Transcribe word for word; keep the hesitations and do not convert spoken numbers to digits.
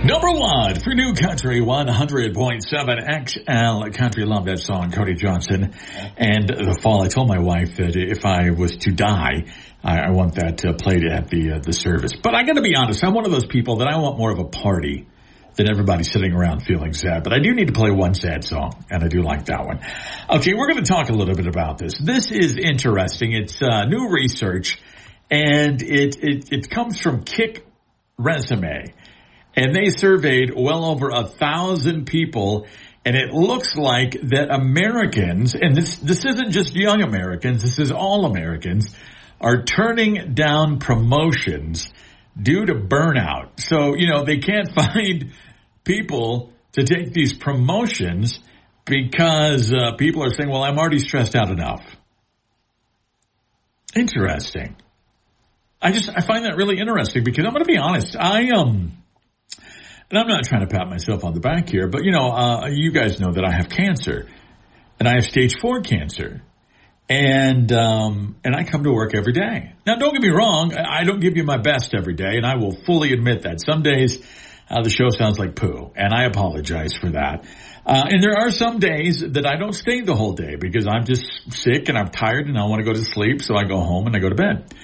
Number one for New Country one hundred point seven X L Country. Love that song, Cody Johnson. And the fall, I told my wife that if I was to die, I, I want that uh, played at the uh, the service. But I got to be honest, I'm one of those people that I want more of a party than everybody sitting around feeling sad. But I do need to play one sad song, and I do like that one. Okay, we're going to talk a little bit about this. This is interesting. It's uh, new research, and it, it it comes from Kick Resume. And they surveyed well over a thousand people, and it looks like that Americans, and this this isn't just young Americans, this is all Americans, are turning down promotions due to burnout. So, you know, they can't find people to take these promotions because uh, people are saying, well, I'm already stressed out enough. Interesting. I just, I find that really interesting because I'm going to be honest, I, um... And I'm not trying to pat myself on the back here, but, you know, uh, you guys know that I have cancer, and I have stage four cancer, and um, and I come to work every day. Now, don't get me wrong, I don't give you my best every day, and I will fully admit that. Some days uh, the show sounds like poo, and I apologize for that. Uh, and there are some days that I don't stay the whole day because I'm just sick and I'm tired and I want to go to sleep, so I go home and I go to bed.